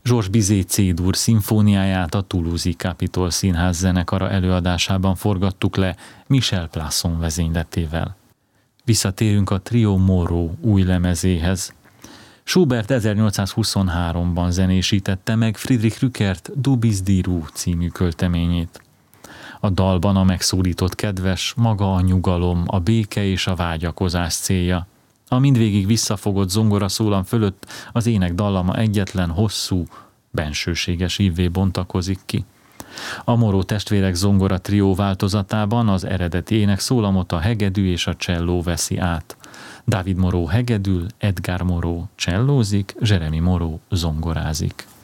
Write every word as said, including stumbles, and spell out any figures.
Georges Bizet C-dur szimfóniáját a Toulouse-i Capitol Színház zenekara előadásában forgattuk le Michel Plasson vezényletével. Visszatérünk a Trio Moreau új lemezéhez. Schubert ezernyolcszázhuszonháromban zenésítette meg Friedrich Rückert Du bist die Ruhe című költeményét. A dalban a megszólított kedves maga a nyugalom, a béke és a vágyakozás célja. A mindvégig visszafogott zongoraszólam fölött az ének dallama egyetlen hosszú, bensőséges ívvé bontakozik ki. A Moreau testvérek zongora trió változatában az eredeti ének szólamot a hegedű és a cselló veszi át. David Moreau hegedül, Edgar Moreau csellózik, Jeremy Moreau zongorázik.